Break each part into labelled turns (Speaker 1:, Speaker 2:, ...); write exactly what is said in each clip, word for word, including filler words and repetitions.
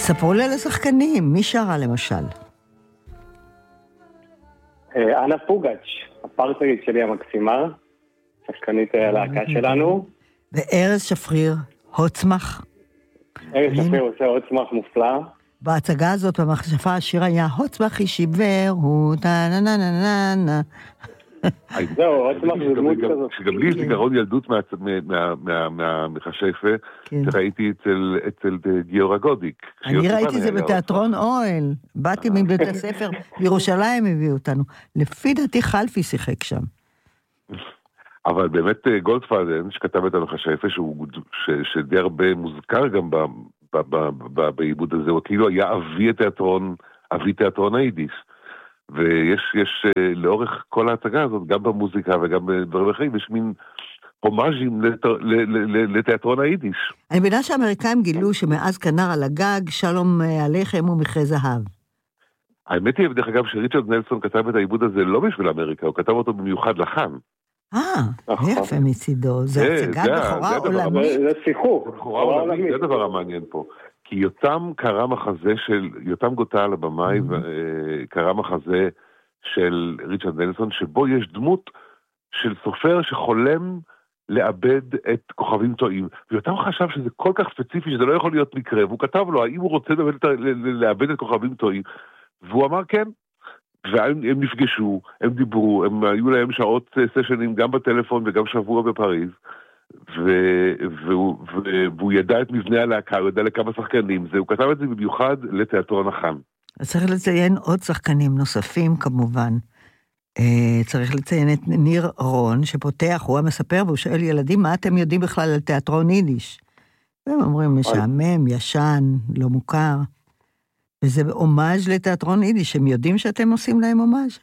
Speaker 1: ספרו לי על השחקנים, מי שרה למשל?
Speaker 2: אנה פוגאץ', הפרטנרית שלי המקסימה, שחקנית הלהקה שלנו.
Speaker 1: וארז שפריר, הוצמח.
Speaker 2: ארז שפריר עושה הוצמח מופלא.
Speaker 1: בהצגה הזאת, במחשפה, השיר היה הוצמח איש עיוור, הוא טה נה נה נה נה נה.
Speaker 2: זהו, הוצמח זה דמות כזאת.
Speaker 3: שגם לי יש זיכרון ילדות מהמחשפה, שראיתי אצל גיורא גודיק.
Speaker 1: אני ראיתי את זה בתיאטרון אוהל, באתי מבית הספר, בירושלים הביאו אותנו. לפי דעתי חלפי שיחק שם.
Speaker 3: אבל באמת גולדפאדן, שכתב את המחשפה, שדי הרבה מוזכר גם בעיבוד הזה, הוא כאילו היה אבי התיאטרון, אבי תיאטרון היידיש. ויש יש, לאורך כל ההצגה הזאת, גם במוזיקה וגם בדברים אחרים, יש מין הומאז'ים לתיאטרון היידיש.
Speaker 1: אני מבינה שהאמריקאים גילו שמאז כנר על הגג, שלום עליכם ומכרה זהב.
Speaker 3: האמת היא, בדרך אגב, שריצ'רד נלסון כתב את העיבוד הזה לא בשביל אמריקה, הוא כתב אותו במיוחד לחן.
Speaker 1: אה, יפה מצידו, זה הצגת בכורה עולמית.
Speaker 2: זה שיחוך.
Speaker 3: זה הדבר המעניין פה. כי יותם קרא מחזה של, יותם גוטל הבמאי, קרא מחזה של ריצ'רד נלסון, שבו יש דמות של סופר שחולם לאבד את כוכבים טועים. ויותם חשב שזה כל כך ספציפי, שזה לא יכול להיות מקרה, והוא כתב לו, האם הוא רוצה לאבד את כוכבים טועים? והוא אמר כן. והם נפגשו, הם דיברו, הם היו להם שעות סשנים גם בטלפון וגם שבוע בפריז, והוא ידע את מבנה הלהקה, הוא ידע לכמה שחקנים, הוא כתב את זה במיוחד לתיאטרון החן.
Speaker 1: צריך לציין עוד שחקנים נוספים כמובן, צריך לציין את ניר רון, שפותח, הוא המספר, והוא שואל ילדים, מה אתם יודעים בכלל על תיאטרון יידיש? והם אומרים, משעמם, ישן, לא מוכר. וזה הומאז' לתיאטרון יידיש, הם יודעים שאתם עושים להם הומאז'?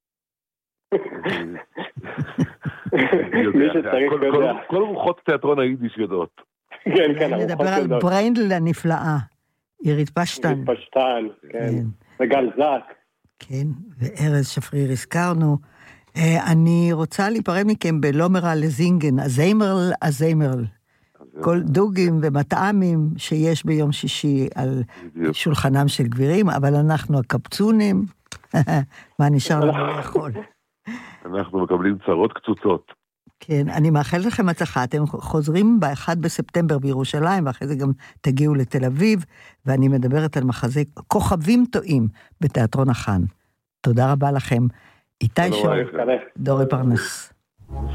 Speaker 3: כל רוחות תיאטרון היידיש יודעות.
Speaker 2: כן, כן,
Speaker 1: נדבר על בריינדל הנפלאה, עירית פשטן.
Speaker 2: עירית פשטן, כן. וגל זק.
Speaker 1: כן, וארז שפריר הזכרנו. אני רוצה להיפרד מכם בלומרה לזינגן, הזיימרל, הזיימרל. כל דוגים ומטעמים שיש ביום שישי על שולחנם של גבירים, אבל אנחנו הקפצונים, מה נשאר לנו לאכול?
Speaker 3: אנחנו מקבלים צרות קצוצות.
Speaker 1: כן, אני מאחלת לכם הצלחה, אתם חוזרים ב-אחד בספטמבר בירושלים, ואחרי זה גם תגיעו לתל אביב, ואני מדברת על מחזה כוכבים טועים בתיאטרון החן. תודה רבה לכם. איתי שור, דורי פרנס.